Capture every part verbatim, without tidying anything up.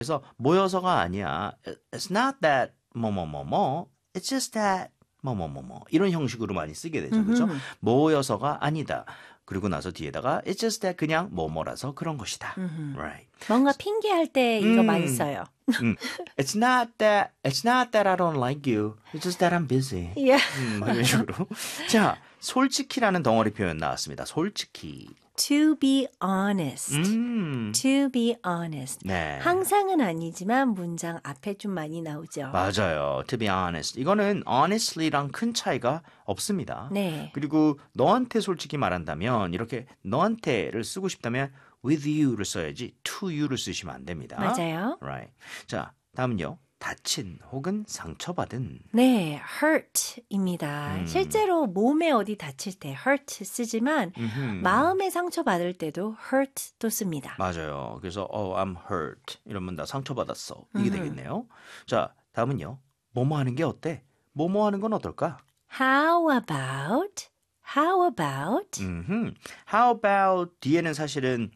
그래서 모여서가 아니야. It's not that 뭐뭐뭐뭐. It's just that 뭐뭐뭐뭐. 이런 형식으로 많이 쓰게 되죠. 그렇죠? 모여서가 아니다. 그리고 나서 뒤에다가 It's just that 그냥 뭐뭐라서 그런 것이다. Right. 뭔가 핑계할 때 이거 음. 많이 써요. 음. It's not that It's not that I don't like you. It's just that I'm busy. Yeah. 음, 이런 식으로. 자, 솔직히라는 덩어리 표현 나왔습니다. 솔직히. To be honest. 음. To be honest. 네. 항상은 아니지만 문장 앞에 좀 많이 나오죠. 맞아요. To be honest. 이거는 honestly랑 큰 차이가 없습니다. 네. 그리고 너한테 솔직히 말한다면 이렇게 너한테를 쓰고 싶다면 with you를 써야지 to you를 쓰시면 안 됩니다. 맞아요. Right. 자, 다음은요. 다친 혹은 상처받은. 네, hurt입니다. 음. 실제로 몸에 어디 다칠 때 hurt 쓰지만 음흠. 마음에 상처받을 때도 hurt도 씁니다. 맞아요. 그래서 oh, I'm hurt 이러면 나 상처받았어. 이게 되겠네요. 자, 다음은요. 뭐뭐 하는 게 어때? 뭐뭐 하는 건 어떨까? How about? How about? 음흠. How about 뒤에는 사실은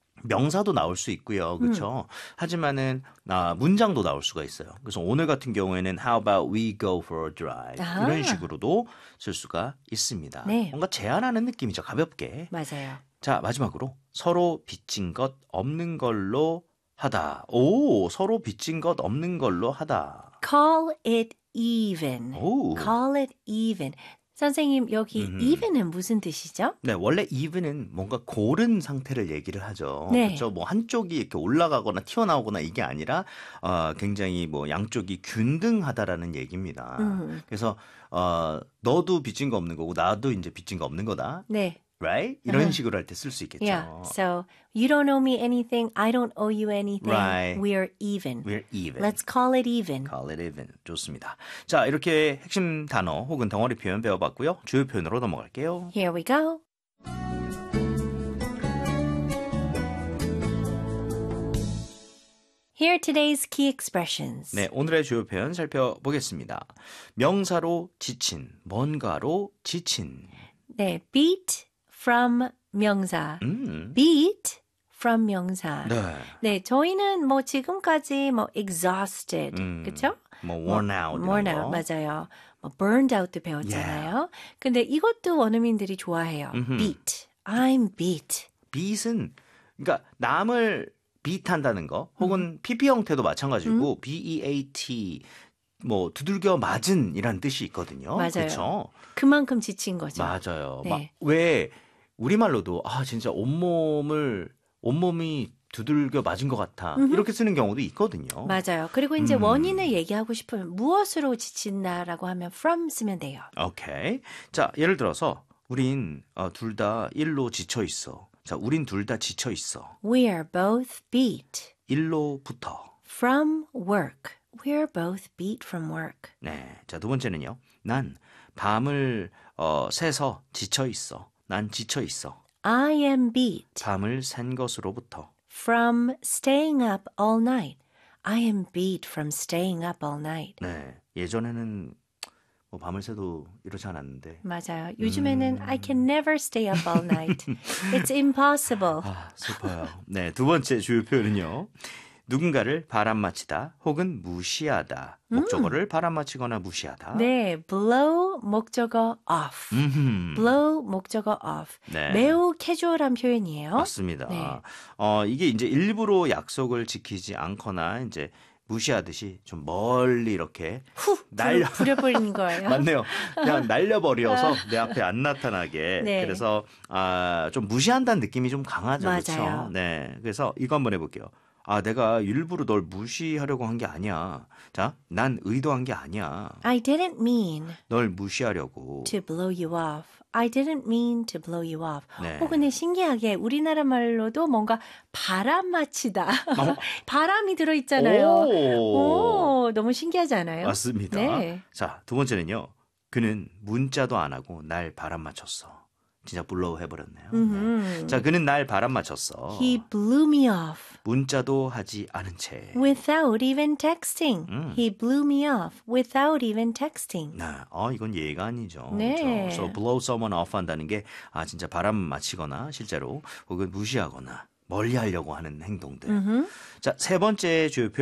명사도 나올 수 있고요. 그렇죠? 음. 하지만은 아, 문장도 나올 수가 있어요. 그래서 오늘 같은 경우에는 How about we go for a drive? 아. 이런 식으로도 쓸 수가 있습니다. 네. 뭔가 제안하는 느낌이죠. 가볍게. 맞아요. 자, 마지막으로 서로 빚진 것 없는 걸로 하다. 오, 서로 빚진 것 없는 걸로 하다. Call it even. 오. Call it even. 선생님, 여기 음흠. even은 무슨 뜻이죠? 네, 원래 even은 뭔가 고른 상태를 얘기를 하죠. 네. 그렇죠? 뭐 한쪽이 이렇게 올라가거나 튀어나오거나 이게 아니라 어, 굉장히 뭐 양쪽이 균등하다라는 얘기입니다. 음. 그래서 어, 너도 빚진 거 없는 거고 나도 이제 빚진 거 없는 거다. 네. Right? 이런 Uh-huh. 식으로 할 때 쓸 수 있겠죠. Yeah. So, you don't owe me anything. I don't owe you anything. Right. We're even. We're even. Let's call it even. Call it even. 좋습니다. 자, 이렇게 핵심 단어 혹은 덩어리 표현 배워봤고요. 주요 표현으로 넘어갈게요. Here we go. Here are today's key expressions. 네, 오늘의 주요 표현 살펴보겠습니다. 명사로 지친, 뭔가로 지친. 네, beat from 명사. 음. beat from 명사. 네. 네, 저희는 뭐 지금까지 뭐 exhausted, 음. 그렇죠? 뭐 worn out. 이런 worn 거. out, 맞아요. 뭐 burned out도 배웠잖아요. 근데 이것도 원어민들이 좋아해요. 음흠. beat. I'm beat. beat은 그러니까 남을 beat한다는 거 혹은 피피 형태도 마찬가지고 B-E-A-T 뭐 두들겨 맞은 이란 뜻이 있거든요. 맞아요. 그렇죠? 그만큼 지친 거죠. 맞아요. 네. 막 왜 우리말로도 아 진짜 온몸을 온몸이 두들겨 맞은 것 같아. 음흠. 이렇게 쓰는 경우도 있거든요. 맞아요. 그리고 이제 음. 원인을 얘기하고 싶으면 무엇으로 지친다라고 하면 from 쓰면 돼요. 오케이. 자, 예를 들어서 우린 어, 둘 다 일로 지쳐 있어. 자, 우린 둘 다 지쳐 있어. We are both beat 일로부터. from work. We are both beat from work. 네. 자, 두 번째는요. 난 밤을 어, 새서 지쳐 있어. 난 지쳐 있어. I am beat 밤을 샌 것으로부터. from staying up all night. I am beat from staying up all night. 네. 예전에는 뭐 밤을 새도 이러지 않았는데. 맞아요. 요즘에는 음. I can never stay up all night. It's impossible. 아, 슬퍼요. 네, 두 번째 주요 표현은요. 누군가를 바람맞히다 혹은 무시하다. 목적어를 바람맞히거나 무시하다. 네, blow 목적어 off. 음흠. blow 목적어 off. 네. 매우 캐주얼한 표현이에요. 맞습니다. 네. 어, 이게 이제 일부러 약속을 지키지 않거나 이제 무시하듯이 좀 멀리 이렇게 훅 날려 부려버리는 거예요. 맞네요. 그냥 날려버려서 내 앞에 안 나타나게. 네. 그래서 아, 좀 무시한다는 느낌이 좀 강하죠. 맞아요. 그렇죠? 네. 그래서 이거 한번 해볼게요. 아, 내가 일부러 널 무시하려고 한 게 아니야. 자, 난 의도한 게 아니야. I didn't mean 널 무시하려고. to blow you off. I didn't mean to blow you off. 네. 어, 근데 신기하게 우리나라 말로도 뭔가 바람 맞히다. 어? 바람이 들어있잖아요. 오. 오, 너무 신기하지 않아요? 맞습니다. 네. 자, 두 번째는요. 그는 문자도 안 하고 날 바람 맞췄어. 진짜 블로우 해버렸네요. 네. 음흠. 자, 그는 날 바람 맞췄어. He blew me off 문자도 하지 않은 채. without even texting. 음. He blew me off without even texting. 네, 어, 이건 예의가 아니죠. 네. 그렇죠? So blow someone off 한다는 게 아 진짜 바람 맞히거나 실제로 혹은 무시하거나 멀리 하려고 하는 행동들. 자, 세 번째 주요